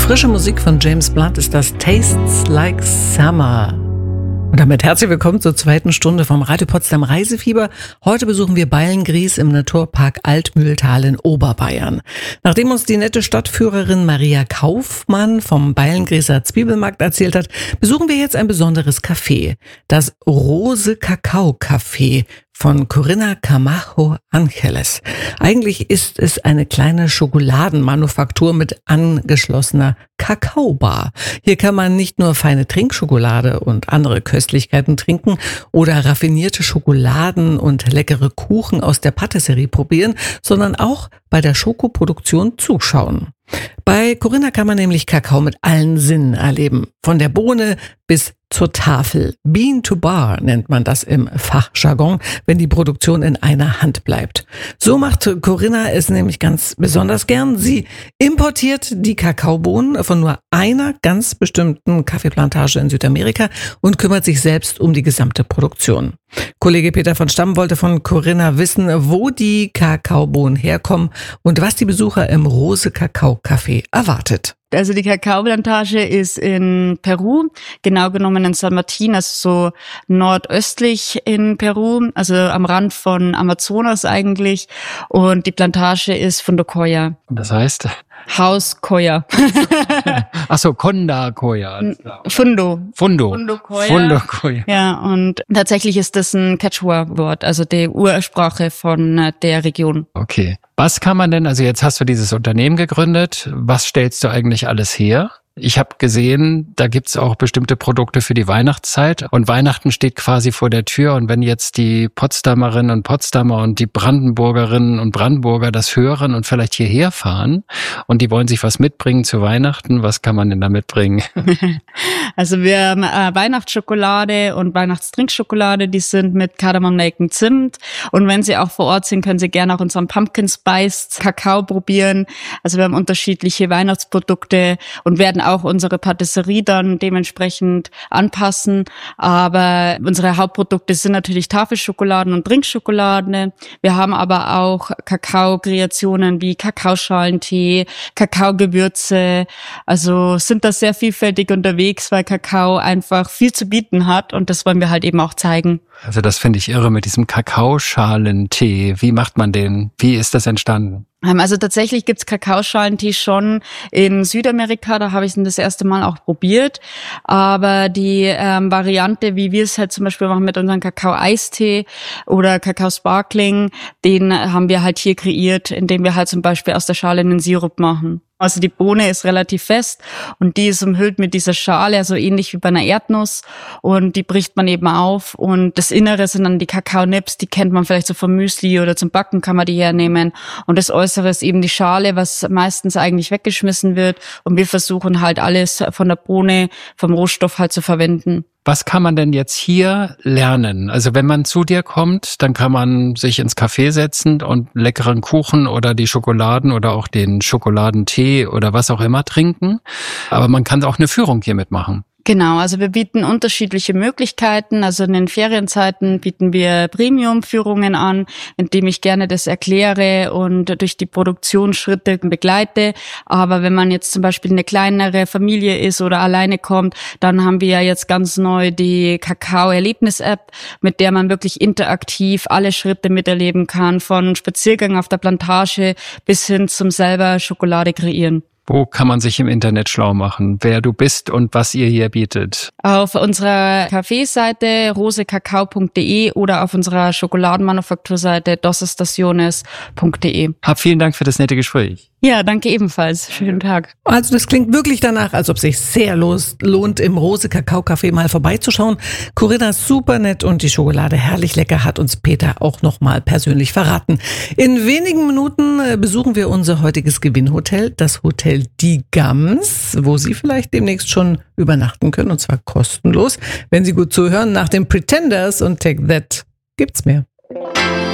Frische Musik von James Blunt ist das Tastes Like Summer. Und damit herzlich willkommen zur zweiten Stunde vom Radio Potsdam Reisefieber. Heute besuchen wir Beilngries im Naturpark Altmühltal in Oberbayern. Nachdem uns die nette Stadtführerin Maria Kaufmann vom Beilngrieser Zwiebelmarkt erzählt hat, besuchen wir jetzt ein besonderes Café. Das Rose Kakao Café von Corinna Camacho Angeles. Eigentlich ist es eine kleine Schokoladenmanufaktur mit angeschlossener Kakaobar. Hier kann man nicht nur feine Trinkschokolade und andere Köstlichkeiten trinken oder raffinierte Schokoladen und leckere Kuchen aus der Patisserie probieren, sondern auch bei der Schokoproduktion zuschauen. Bei Corinna kann man nämlich Kakao mit allen Sinnen erleben. Von der Bohne bis zur Tafel. Bean to Bar nennt man das im Fachjargon, wenn die Produktion in einer Hand bleibt. So macht Corinna es nämlich ganz besonders gern. Sie importiert die Kakaobohnen von nur einer ganz bestimmten Kaffeeplantage in Südamerika und kümmert sich selbst um die gesamte Produktion. Kollege Peter von Stamm wollte von Corinna wissen, wo die Kakaobohnen herkommen und was die Besucher im Rose Kakao Café erwartet. Also die Kakaoplantage ist in Peru, genau genommen in San Martín, also so nordöstlich in Peru, also am Rand von Amazonas eigentlich. Und die Plantage ist Fundo Coya. Das heißt? Haus Coya. Achso, Conda Coya. Fundo Coya. Fundo Coya. Ja, und tatsächlich ist das ein Quechua-Wort, also die Ursprache von der Region. Okay. Was kann man denn, also jetzt hast du dieses Unternehmen gegründet, was stellst du eigentlich alles her? Ich habe gesehen, da gibt's auch bestimmte Produkte für die Weihnachtszeit und Weihnachten steht quasi vor der Tür und wenn jetzt die Potsdamerinnen und Potsdamer und die Brandenburgerinnen und Brandenburger das hören und vielleicht hierher fahren und die wollen sich was mitbringen zu Weihnachten, was kann man denn da mitbringen? Also wir haben Weihnachtsschokolade und Weihnachtstrinkschokolade, die sind mit Kardamom, Nelken, Zimt und wenn Sie auch vor Ort sind, können Sie gerne auch unseren Pumpkin Spice Kakao probieren. Also wir haben unterschiedliche Weihnachtsprodukte und werden auch unsere Patisserie dann dementsprechend anpassen. Aber unsere Hauptprodukte sind natürlich Tafelschokoladen und Trinkschokoladen. Wir haben aber auch Kakao-Kreationen wie Kakaoschalentee, Kakaogewürze. Also sind da sehr vielfältig unterwegs, weil Kakao einfach viel zu bieten hat und das wollen wir halt eben auch zeigen. Also das finde ich irre mit diesem Kakaoschalentee. Wie macht man den? Wie ist das entstanden? Also tatsächlich gibt's Kakaoschalentee schon in Südamerika, da habe ich ihn das erste Mal auch probiert. Aber die Variante, wie wir es halt zum Beispiel machen mit unserem Kakao-Eistee oder Kakao-Sparkling, den haben wir halt hier kreiert, indem wir halt zum Beispiel aus der Schale einen Sirup machen. Also die Bohne ist relativ fest und die ist umhüllt mit dieser Schale, also ähnlich wie bei einer Erdnuss und die bricht man eben auf und das Innere sind dann die Kakaonips, die kennt man vielleicht so vom Müsli oder zum Backen kann man die hernehmen und das Äußere ist eben die Schale, was meistens eigentlich weggeschmissen wird und wir versuchen halt alles von der Bohne, vom Rohstoff halt zu verwenden. Was kann man denn jetzt hier lernen? Also wenn man zu dir kommt, dann kann man sich ins Café setzen und leckeren Kuchen oder die Schokoladen oder auch den Schokoladentee oder was auch immer trinken. Aber man kann auch eine Führung hier mitmachen. Genau, also wir bieten unterschiedliche Möglichkeiten. Also in den Ferienzeiten bieten wir Premium-Führungen an, indem ich gerne das erkläre und durch die Produktionsschritte begleite. Aber wenn man jetzt zum Beispiel eine kleinere Familie ist oder alleine kommt, dann haben wir ja jetzt ganz neu die Kakao-Erlebnis-App, mit der man wirklich interaktiv alle Schritte miterleben kann, von Spaziergang auf der Plantage bis hin zum selber Schokolade kreieren. Wo kann man sich im Internet schlau machen, wer du bist und was ihr hier bietet? Auf unserer Kaffeeseite rosekakao.de oder auf unserer Schokoladenmanufakturseite dosestaciones.de. Vielen Dank für das nette Gespräch. Ja, danke ebenfalls. Schönen Tag. Also das klingt wirklich danach, als ob es sich sehr lohnt, im Rose Kakao Café mal vorbeizuschauen. Corinna ist super nett und die Schokolade herrlich lecker, hat uns Peter auch nochmal persönlich verraten. In wenigen Minuten besuchen wir unser heutiges Gewinnhotel, das Hotel Die Gams, wo Sie vielleicht demnächst schon übernachten können, und zwar kostenlos. Wenn Sie gut zuhören, nach den Pretenders und Take That gibt's mehr.